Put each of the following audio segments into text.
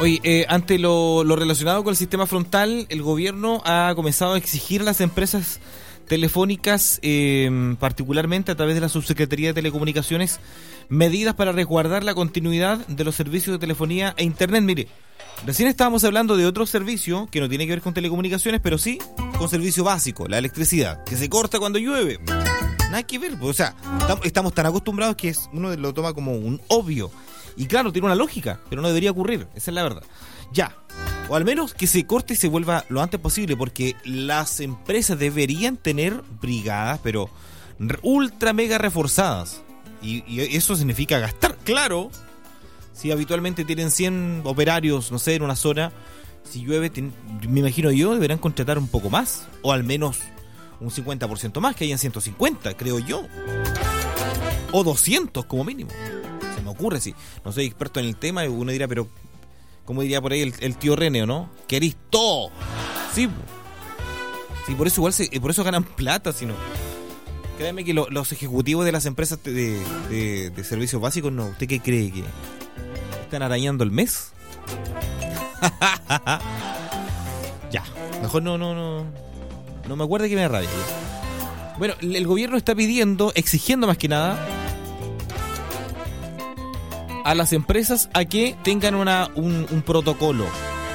Oye, ante lo relacionado con el sistema frontal, el gobierno ha comenzado a exigir a las empresas telefónicas, particularmente a través de la Subsecretaría de Telecomunicaciones, medidas para resguardar la continuidad de los servicios de telefonía e internet. Mire, recién estábamos hablando de otro servicio que no tiene que ver con telecomunicaciones, pero sí con servicio básico, la electricidad, que se corta cuando llueve. Nada que ver, pues, o sea, estamos tan acostumbrados que uno lo toma como un obvio. Y claro, tiene una lógica, pero no debería ocurrir, esa es la verdad. Ya, o al menos que se corte y se vuelva lo antes posible, porque las empresas deberían tener brigadas, pero ultra mega reforzadas. Y eso significa gastar, claro. Si habitualmente tienen 100 operarios, no sé, en una zona, si llueve, me imagino yo, deberán contratar un poco más, o al menos un 50% más, que hayan 150, creo yo. O 200 como mínimo. Se me ocurre, sí. No soy experto en el tema, uno dirá, pero como diría por ahí el tío René, ¿o no? Querís todo. Sí, sí, por eso igual por eso ganan plata, sino. Créeme que los ejecutivos de las empresas de servicios básicos, no, ¿usted qué cree? ¿Que están arañando el mes? Ya, mejor no me acuerdo que me da rabia. Bueno, el gobierno está exigiendo más que nada a las empresas a que tengan un protocolo.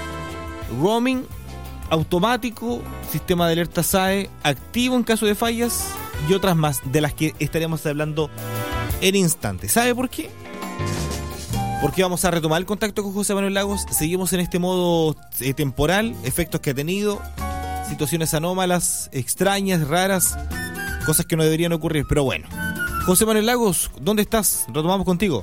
Roaming automático, sistema de alerta SAE activo en caso de fallas y otras más de las que estaremos hablando en instantes. ¿Sabe por qué? Porque vamos a retomar el contacto con José Manuel Lagos. Seguimos en este modo temporal, efectos que ha tenido, situaciones anómalas, extrañas, raras, cosas que no deberían ocurrir, pero bueno. José Manuel Lagos, ¿dónde estás? Retomamos contigo.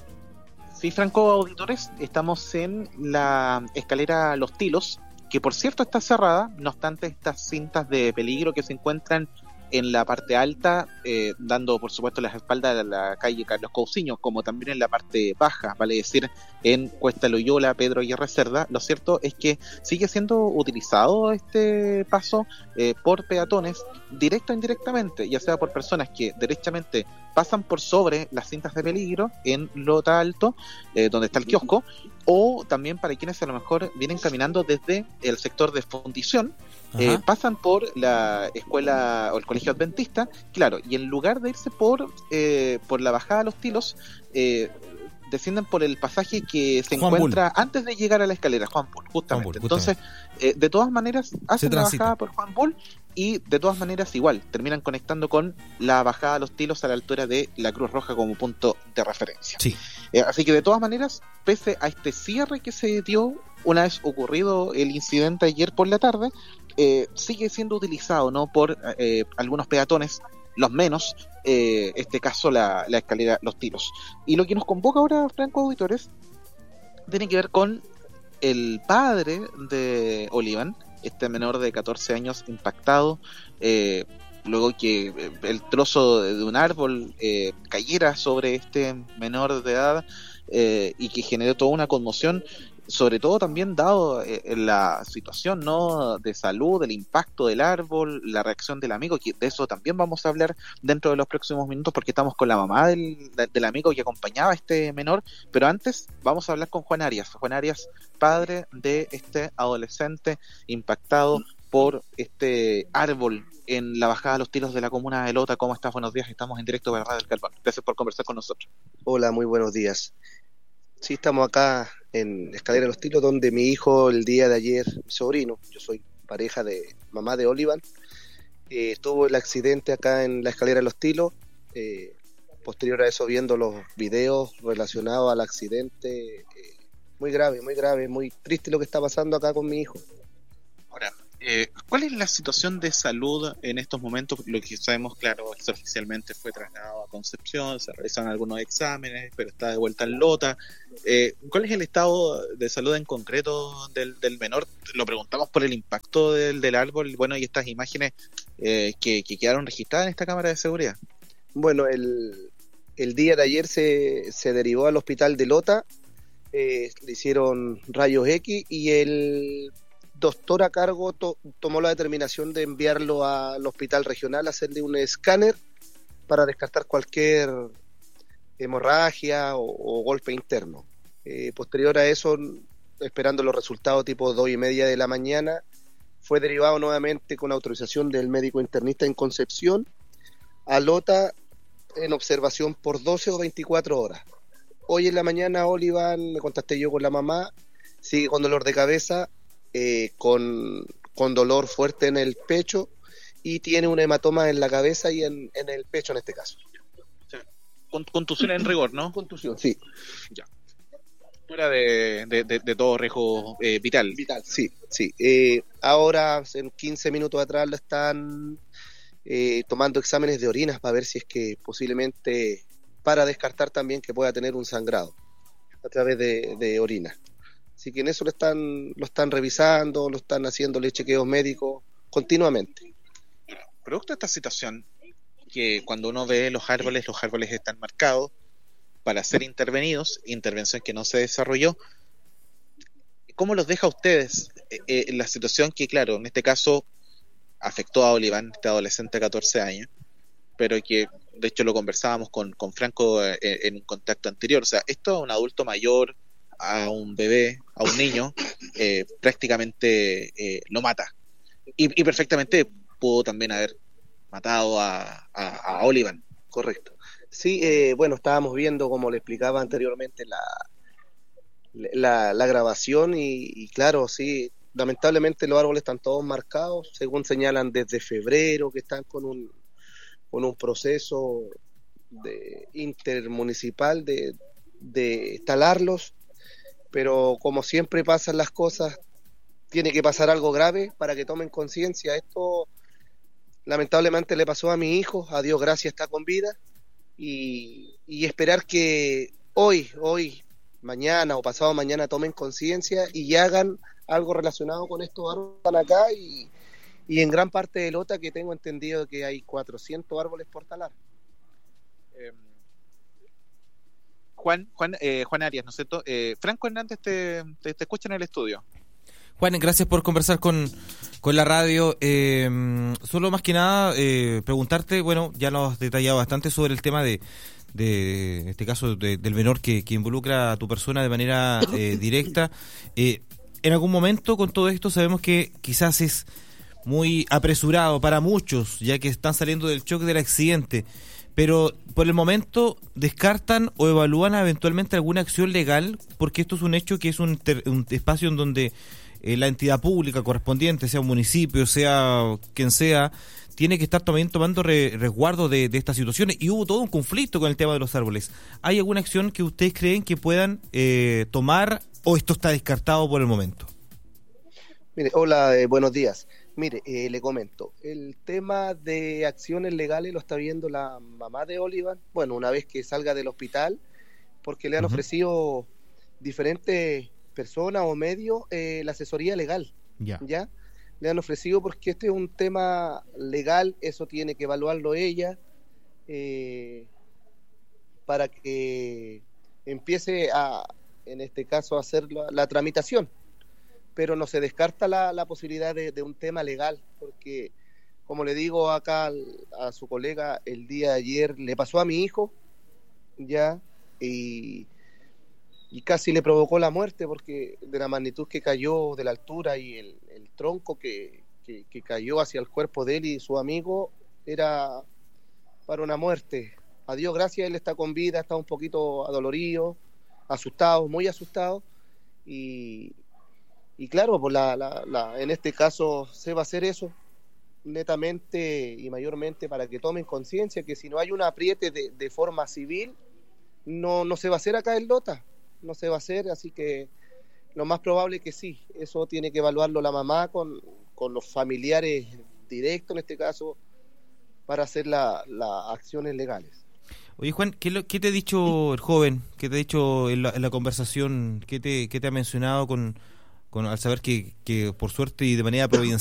Sí, Franco, auditores, estamos en la escalera Los Tilos, que por cierto está cerrada, no obstante estas cintas de peligro que se encuentran en la parte alta, dando por supuesto las espaldas a la calle Carlos Cousiño, como también en la parte baja, vale decir, en Cuesta Loyola, Pedro Aguirre Cerda. Lo cierto es que sigue siendo utilizado este paso por peatones, directo o indirectamente, ya sea por personas que derechamente pasan por sobre las cintas de peligro en Lota Alto, donde está el kiosco, o también para quienes a lo mejor vienen caminando desde el sector de Fundición, pasan por la escuela o el colegio adventista, claro, y en lugar de irse por la bajada a Los Tilos, descienden por el pasaje que se Juan encuentra Bull, antes de llegar a la escalera, Juan Bull, justamente. Justamente. Entonces, de todas maneras, hacen la bajada por Juan Bull y de todas maneras igual, terminan conectando con la bajada a Los Tilos a la altura de la Cruz Roja como punto de referencia. Sí. Así que de todas maneras, pese a este cierre que se dio una vez ocurrido el incidente ayer por la tarde, sigue siendo utilizado, ¿no?, por algunos peatones, los menos, este caso la escalera Los Tilos. Y lo que nos convoca ahora, Franco, auditores, tiene que ver con el padre de Oliván, este menor de 14 años impactado, luego que el trozo de un árbol cayera sobre este menor de edad, y que generó toda una conmoción, sobre todo también dado la situación, ¿no?, de salud, el impacto del árbol, la reacción del amigo, que de eso también vamos a hablar dentro de los próximos minutos, porque estamos con la mamá del amigo que acompañaba a este menor. Pero antes vamos a hablar con Juan Arias, padre de este adolescente impactado por este árbol en la bajada a Los Tilos de la comuna de Lota. ¿Cómo estás? Buenos días, estamos en directo de Radio del Calván. Gracias por conversar con nosotros. Hola, muy buenos días. Sí, estamos acá en Escalera Los Tilos, donde mi hijo el día de ayer, mi sobrino, yo soy pareja de mamá de Olivan, tuvo el accidente acá en la Escalera Los Tilos. Posterior a eso, viendo los videos relacionados al accidente, muy grave, muy triste lo que está pasando acá con mi hijo. Ahora, ¿cuál es la situación de salud en estos momentos? Lo que sabemos, claro, es que oficialmente fue trasladado a Concepción, se realizaron algunos exámenes, pero está de vuelta en Lota. ¿Cuál es el estado de salud en concreto del menor? Lo preguntamos por el impacto del árbol, bueno, y estas imágenes que quedaron registradas en esta cámara de seguridad. Bueno, el día de ayer se derivó al hospital de Lota, le hicieron rayos X y el doctor a cargo tomó la determinación de enviarlo al hospital regional a hacerle un escáner para descartar cualquier hemorragia o golpe interno. Posterior a eso esperando los resultados tipo 2:30 de la mañana. Fue derivado nuevamente con autorización del médico internista en Concepción a Lota en observación por 12 o 24 horas. Hoy en la mañana, Olivan, me contacté yo con la mamá, sigue con dolor de cabeza, con dolor fuerte en el pecho y tiene un hematoma en la cabeza y en el pecho en este caso. Contusión en rigor, ¿no? Contusión, sí. Ya. Fuera de todo riesgo vital. Vital, sí, sí. Ahora, en 15 minutos atrás, lo están tomando exámenes de orinas para ver si es que posiblemente, para descartar también que pueda tener un sangrado a través de orina. Así que en eso lo están revisando, lo están haciéndole chequeos médicos continuamente. Producto de esta situación, que cuando uno ve los árboles están marcados para ser intervenidos, intervención que no se desarrolló. ¿Cómo los deja a ustedes en la situación que, claro, en este caso afectó a Olivan, este adolescente de 14 años, pero que de hecho lo conversábamos con Franco en un contacto anterior? O sea, esto a un adulto mayor, a un bebé, a un niño, prácticamente lo mata. Y perfectamente pudo también haber matado a Olivan. Correcto. Sí, bueno, estábamos viendo, como le explicaba anteriormente, la grabación y claro, sí, lamentablemente los árboles están todos marcados, según señalan desde febrero, que están con un proceso intermunicipal de talarlos, pero como siempre pasan las cosas, tiene que pasar algo grave para que tomen conciencia. Esto lamentablemente le pasó a mi hijo, a Dios gracias está con vida, y esperar que hoy, mañana o pasado mañana tomen conciencia y hagan algo relacionado con estos árboles que están acá y en gran parte de Lota, que tengo entendido que hay 400 árboles por talar. Juan Arias, ¿no es cierto? Franco Hernández te escucha en el estudio. Juan, gracias por conversar con la radio. Solo más que nada preguntarte, bueno, ya nos has detallado bastante sobre el tema de este caso del menor que involucra a tu persona de manera directa. En algún momento con todo esto sabemos que quizás es muy apresurado para muchos, ya que están saliendo del shock del accidente, pero por el momento descartan o evalúan eventualmente alguna acción legal, porque esto es un hecho que es un espacio en donde la entidad pública correspondiente, sea un municipio, sea quien sea, tiene que estar también tomando resguardo de estas situaciones, y hubo todo un conflicto con el tema de los árboles. ¿Hay alguna acción que ustedes creen que puedan tomar, o esto está descartado por el momento? Mire, hola, buenos días. Mire, le comento, el tema de acciones legales lo está viendo la mamá de Olivan, bueno, una vez que salga del hospital, porque le han ofrecido diferentes personas o medios la asesoría legal, ¿ya? Le han ofrecido, porque este es un tema legal, eso tiene que evaluarlo ella, para que empiece en este caso, a hacer la tramitación, pero no se descarta la posibilidad de un tema legal, porque como le digo acá a su colega, el día de ayer le pasó a mi hijo, ya, y casi le provocó la muerte, porque de la magnitud que cayó, de la altura y el tronco que cayó hacia el cuerpo de él y su amigo, era para una muerte. A Dios gracias, él está con vida, está un poquito adolorido, asustado, muy asustado, y claro, pues en este caso se va a hacer eso netamente y mayormente para que tomen conciencia que si no hay un apriete de forma civil, no se va a hacer acá en Lota, no se va a hacer, así que lo más probable es que sí, eso tiene que evaluarlo la mamá con los familiares directos en este caso, para hacer las acciones legales. Oye, Juan, ¿qué te ha dicho el joven? ¿Qué te ha dicho en la conversación? ¿Qué te ha mencionado al saber que por suerte y de manera providencial